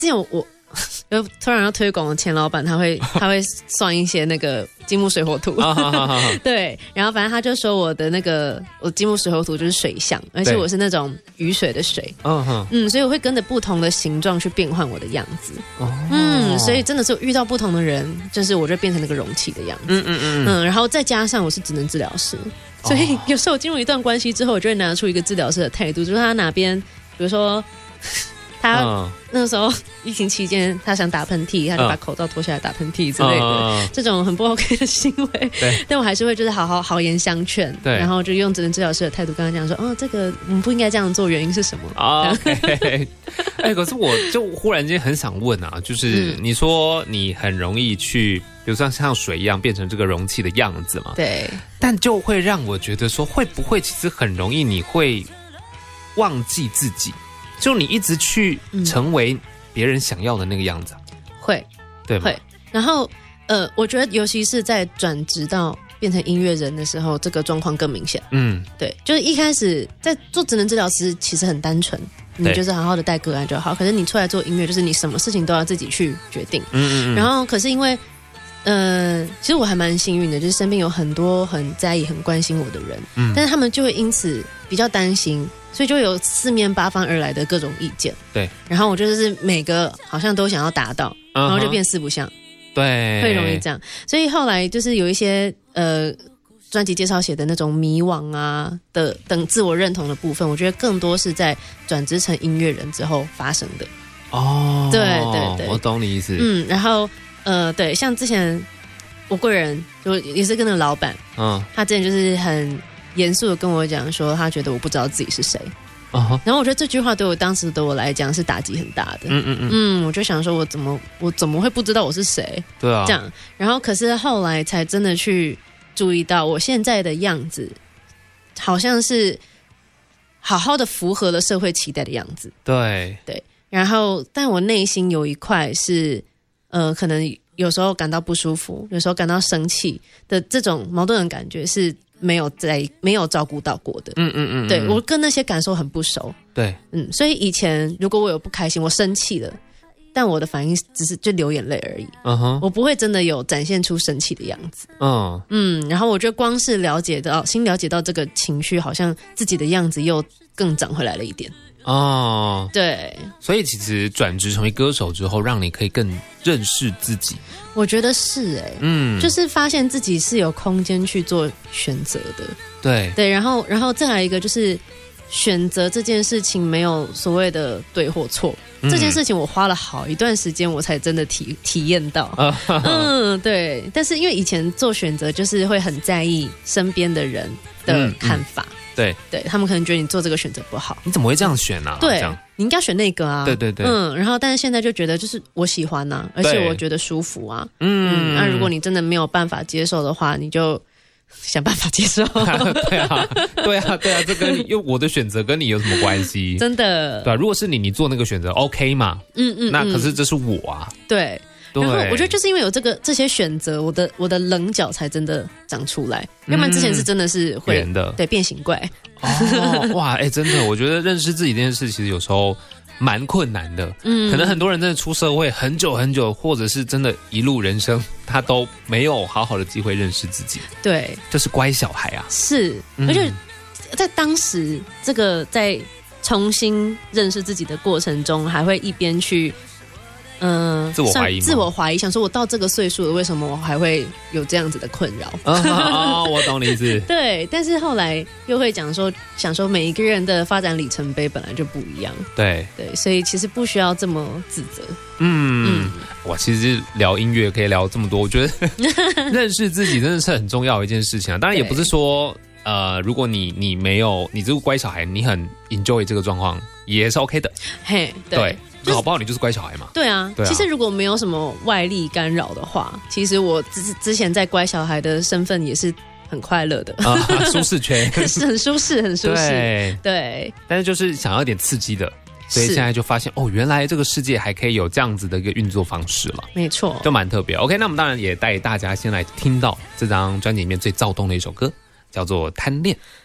之前我突然要推广的前老板，他会算一些那个金木水火土，对，然后反正他就说我的那个我金木水火土就是水象，而且我是那种雨水的水，所以我会跟着不同的形状去变换我的样子，所以真的是遇到不同的人，就是我就变成那个容器的样子，然后再加上我是职能治疗师，所以有时候我进入一段关系之后，我就会拿出一个治疗师的态度，就是他哪边，比如说。他那个时候疫情期间，他想打喷嚏，他就把口罩脱下来打喷嚏之类的，这种很不 OK 的行为。但我还是会就是好言相劝，然后就用职能治疗师的态度跟他讲说，这个我们不应该这样做，原因是什么 ？OK， 可是我就忽然间很想问啊，就是你说你很容易去，比如说像水一样变成这个容器的样子嘛？ 对。 但就会让我觉得说，会不会其实很容易你会忘记自己？就你一直去成为别人想要的那个样子， 会， 对吗？ 会。然后我觉得尤其是在转职到变成音乐人的时候，这个状况更明显。对，就是一开始在做职能治疗师，其实很单纯，你就是好好的带个案就好。可是你出来做音乐，就是你什么事情都要自己去决定。然后可是因为其实我还蛮幸运的，就是身边有很多很在意、很关心我的人，但是他们就会因此比较担心。所以就有四面八方而来的各种意见，对，然后我就是每个好像都想要达到，然后就变四不像， 对， 会容易这样。所以后来就是有一些专辑介绍写的那种迷惘啊的等自我认同的部分，我觉得更多是在转职成音乐人之后发生的。对对对， 我懂你意思。 然后对，像之前我贵人就也是跟那个老板，他之前就是很严肃的跟我讲说，他觉得我不知道自己是谁。然后我觉得这句话对我当时的我来讲是打击很大的。我就想说我怎么会不知道我是谁？ 对啊， 这样。然后可是后来才真的去注意到，我现在的样子好像是好好的符合了社会期待的样子。 对对。然后，但我内心有一块是可能有时候感到不舒服，有时候感到生气的这种矛盾的感觉是没有照顾到过的。对，我跟那些感受很不熟。 对， 所以以前如果我有不开心，我生气了，但我的反应只是就流眼泪而已。我不会真的有展现出生气的样子。然后我觉得光是了解到这个情绪，好像自己的样子又更长回来了一点。对， 所以其实转职成为歌手之后，让你可以更认识自己。 我觉得是就是发现自己是有空间去做选择的。对，然后再来一个就是选择这件事情没有所谓的对或错。这件事情我花了好一段时间，我才真的体验到。对。但是因为以前做选择，就是会很在意身边的人的看法。对，他们可能觉得你做这个选择不好， 你怎么会这样选啊？ 对，你应该选那个啊。 对。 然后但是现在就觉得就是我喜欢啊，而且我觉得舒服啊。那如果你真的没有办法接受的话，你就想办法接受。 对啊，这跟因为我的选择跟你有什么关系？ 真的。 对，如果是你做那个选择 OK 嘛？那可是这是我啊。 对。然后我觉得就是因为有这些选择，我的棱角才真的长出来，要不然之前是真的是会圆的， 对，变形怪。 哇，真的，我觉得认识自己这件事其实有时候蛮困难的。可能很多人真的出社会很久很久，或者是真的一路人生，他都没有好好的机会认识自己。对，就是乖小孩啊。是，而且在当时这个在重新认识自己的过程中，还会一边去。自我怀疑，想说我到这个岁数了，为什么我还会有这样子的困扰？我懂你意思。对，但是后来又会想说每一个人的发展里程碑本来就不一样。对，所以其实不需要这么自责。哇，其实聊音乐可以聊这么多，我觉得认识自己真的是很重要的一件事情啊。当然也不是说如果你没有你这个乖小孩，你很 enjoy 这个状况也是 OK 的。嘿，对。搞不好你就是乖小孩嘛。对啊，其实如果没有什么外力干扰的话，其实我之前在乖小孩的身份也是很快乐的。舒适圈是很舒适，很舒适。对。但是就是想要一点刺激的，所以现在就发现原来这个世界还可以有这样子的一个运作方式了。没错，就蛮特别。OK， 那我们当然也带大家先来听到这张专辑里面最躁动的一首歌，叫做《贪恋》。